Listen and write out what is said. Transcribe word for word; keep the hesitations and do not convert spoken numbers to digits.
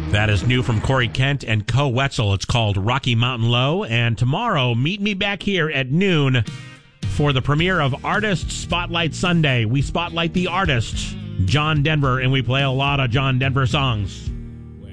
That is new from Corey Kent and Co Wetzel. It's called Rocky Mountain Low. And tomorrow, meet me back here at noon for the premiere of Artist Spotlight Sunday. We spotlight the artist, John Denver, and we play a lot of John Denver songs.